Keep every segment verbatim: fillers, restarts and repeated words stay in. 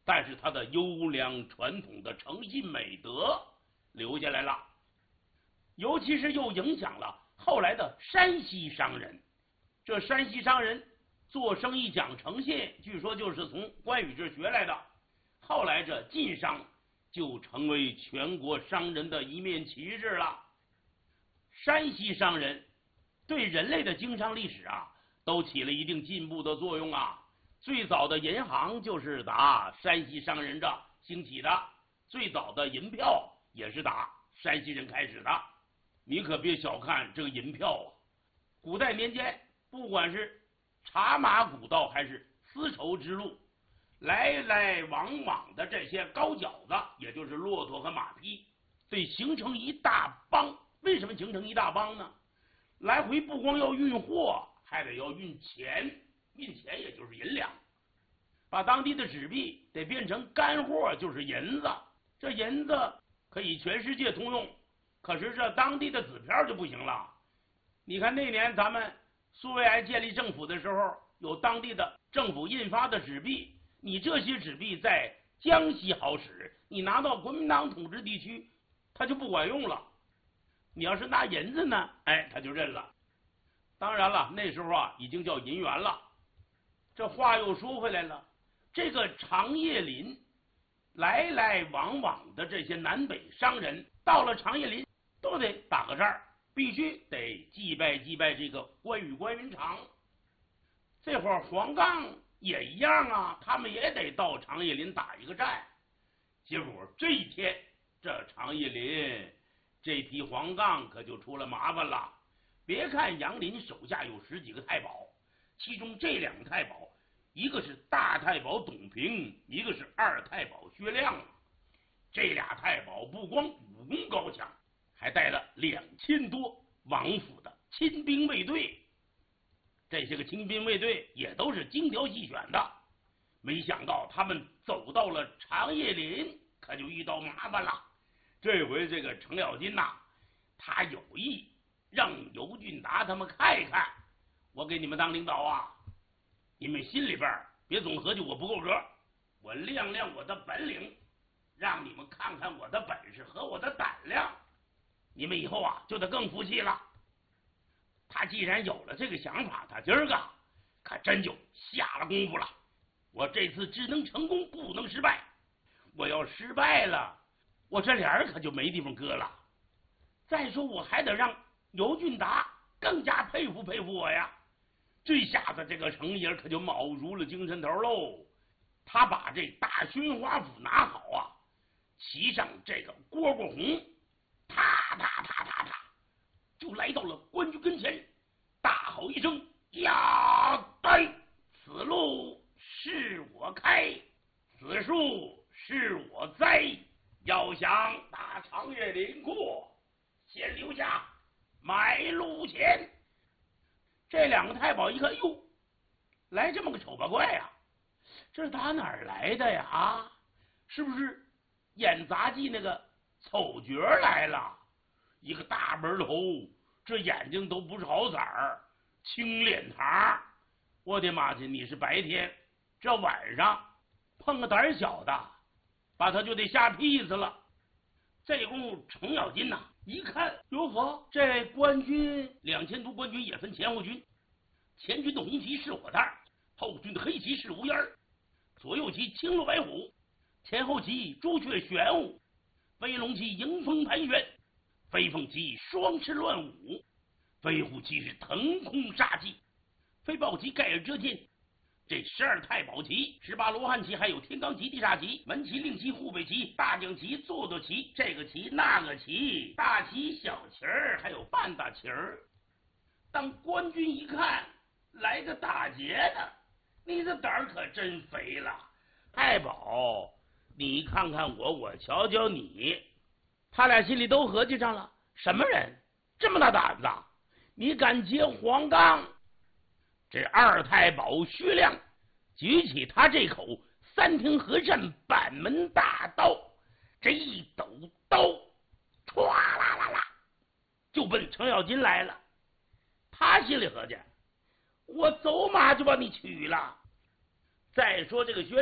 但是他的优良传统的诚信美德留下来了，尤其是又影响了后来的山西商人。这山西商人做生意讲诚信，据说就是从关羽这学来的。后来这晋商就成为全国商人的一面旗帜了。山西商人对人类的经商历史啊，都起了一定进步的作用啊。最早的银行就是打山西商人这兴起的，最早的银票也是打山西人开始的。你可别小看这个银票啊，古代年间不管是茶马古道还是丝绸之路，来来往往的这些高脚子，也就是骆驼和马匹，得形成一大帮。为什么形成一大帮呢？来回不光要运货，还得要运钱，运钱也就是银两，把当地的纸币得变成干货，就是银子。这银子可以全世界通用，可是这当地的纸票就不行了。你看那年咱们苏维埃建立政府的时候，有当地的政府印发的纸币，你这些纸币在江西好使，你拿到国民党统治地区它就不管用了。你要是拿银子呢，哎，他就认了。当然了，那时候啊已经叫银元了。这话又说回来了，这个长叶林来来往往的这些南北商人，到了长叶林都得打个这儿，必须得祭拜祭拜这个关羽关云长。这会儿黄冈也一样啊，他们也得到长叶林打一个战。结果这一天，这长叶林这批黄冈可就出了麻烦了。别看杨林手下有十几个太保，其中这两个太保，一个是大太保董平，一个是二太保薛亮。这俩太保不光武功高强，还带了两千多王府的亲兵卫队。这些个亲兵卫队也都是精挑细选的。没想到他们走到了长叶林，可就遇到麻烦了。这回这个程咬金呐、啊，他有意让尤俊达他们看一看，我给你们当领导啊，你们心里边别总合计我不够格，我亮亮我的本领，让你们看看我的本事和我的胆量，你们以后啊就得更服气了。他既然有了这个想法，他今儿个可真就下了功夫了。我这次只能成功，不能失败。我要失败了，我这脸可就没地方搁了。再说我还得让尤俊达更加佩服佩服我呀。这下子这个程爷可就卯足了精神头喽。他把这大熏花斧拿好啊，骑上这个蝈蝈红，踏踏踏踏踏，就来到了关军跟前，大吼一声：呀呆！此路是我开，此树是我栽，要想打长月林过，先留下买路钱。这两个太保一看，哟，来这么个丑八怪呀、啊，这是打哪儿来的呀？啊，是不是演杂技那个丑角来了？一个大门头，这眼睛都不是好色儿，青脸膛。我的妈去，你是白天，这晚上碰个胆小的，把他就得吓屁死了。这功夫程咬金呐、啊，一看，哟呵，这官军两千多官军也分前后军，前军的红旗是火炭，后军的黑旗是乌烟，左右旗青龙白虎，前后旗朱雀玄武，飞龙旗迎风盘旋，飞凤旗双翅乱舞，飞虎旗是腾空杀气，飞豹旗盖尔遮天。这十二太保旗、十八罗汉旗，还有天罡旗、地煞旗、文旗、令旗、护卫旗、大将旗、座座旗，这个旗那个旗，大旗小旗儿，还有半大旗儿。当官军一看来个打劫的，你这胆儿可真肥了。太保，你看看我，我瞧瞧你，他俩心里都合计上了，什么人这么大胆子？你敢劫黄冈？这二太保薛亮举起他这口三庭和善板门大刀，这一抖刀，唰啦啦啦，就奔程咬金来了。他心里合计，我走马就把你取了。再说这个薛亮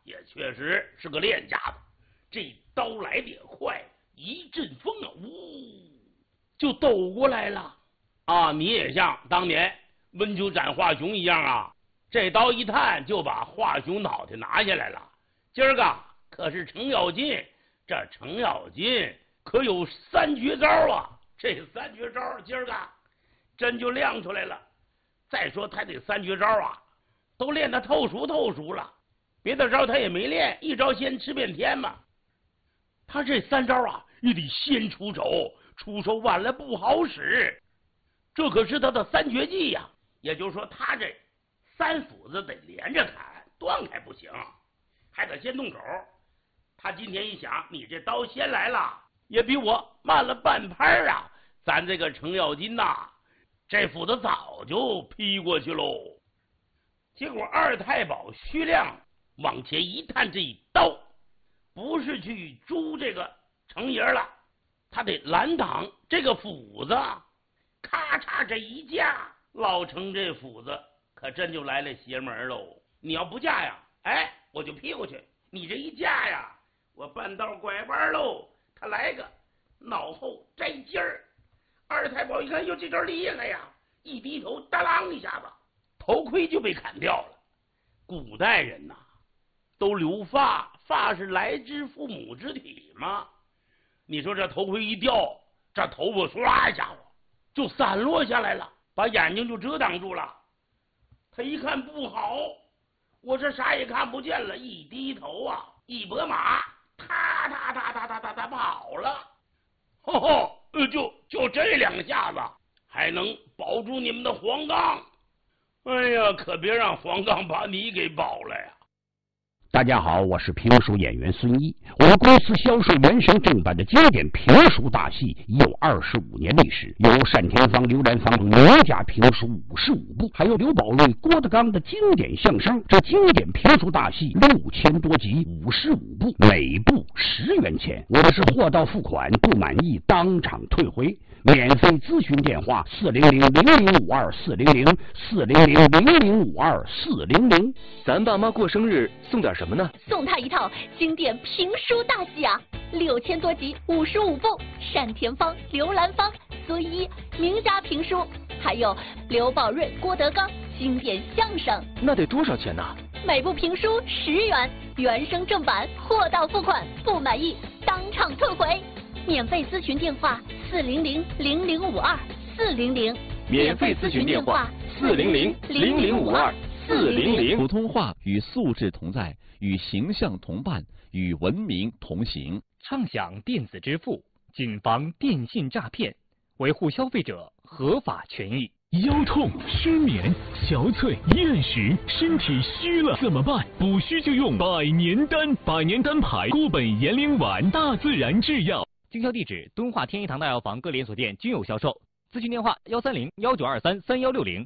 也确实是个练家子，这刀来的也快，一阵风啊，呜，就抖过来了啊！你也像当年温酒斩华雄一样啊，这刀一探就把华雄脑袋拿下来了。今儿个可是程咬金，这程咬金可有三绝招啊！这三绝招今儿个真就亮出来了。再说他这三绝招啊，都练得透熟透熟了，别的招他也没练，一招先吃遍天嘛。他这三招啊，也得先出手，出手晚了不好使。这可是他的三绝技呀、啊，也就是说，他这三斧子得连着砍，断开不行，还得先动手。他今天一想，你这刀先来了，也比我慢了半拍啊！咱这个程咬金呐、啊，这斧子早就劈过去喽。结果二太保徐亮往前一探，这一刀不是去诛这个程爷了，他得拦挡这个斧子。咔嚓这一架，老程这斧子可真就来了邪门喽！你要不架呀，哎，我就劈过去；你这一架呀，我半道拐弯喽。他来个脑后摘尖儿。二太保一看，哟，这招厉害呀！一低头，当啷一下子，头盔就被砍掉了。古代人呐、啊，都留发，发是来之父母之体嘛。你说这头盔一掉，这头发唰一下子就散落下来了，把眼睛就遮挡住了。他一看不好，我这啥也看不见了，一低头啊，一拨马，踏踏踏踏踏踏踏跑了。吼吼，就就这两下子，还能保住你们的黄冈？哎呀，可别让黄冈把你给保了呀！ 大家好，我是评书演员孙一。我们公司销售原声正版的经典评书大戏已有二十五年历史，有单田芳、刘兰芳名家评书五十五部，还有刘宝瑞、郭德纲的经典相声。这经典评书大戏六千多集，五十五部，每部十元钱。我们是货到付款，不满意当场退回。免费咨询电话：四零零零零五二四零零四零零零零五二四零零。 咱爸妈过生日送点什么呢？ 送他一套经典评书大戏啊，六千多集，五十五部，单田芳、刘兰芳、孙一名家评书，还有刘宝瑞、郭德纲经典相声。 那得多少钱呢？ 每部评书十元，原声正版，货到付款，不满意当场退回。免费咨询电话：四零零零零五二四零零。 免费咨询电话：四零零零零五二四零零。 普通话与素质同在，与形象同伴，与文明同行。 畅享电子支付，谨防电信诈骗，维护消费者合法权益。 腰痛、失眠、憔悴、厌食，身体虚了怎么办？补虚就用百年丹，百年丹牌固本延龄丸，大自然制药。 经销地址：敦化天一堂大药房各连锁店均有销售。咨询电话：幺三零幺九二三三幺六零。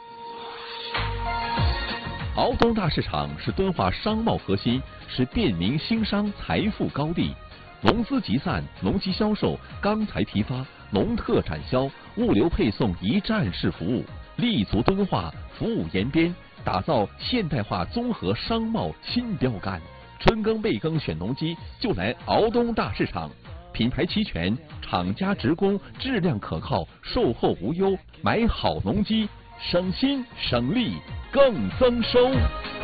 敖东大市场是敦化商贸核心，是便民兴商财富高地。农资集散、农机销售、钢材批发、农特产销、物流配送一站式服务，立足敦化，服务延边，打造现代化综合商贸新标杆。春耕备耕选农机，就来敖东大市场。品牌齐全，厂家直供，质量可靠，售后无忧。买好农机，省心省力更增收。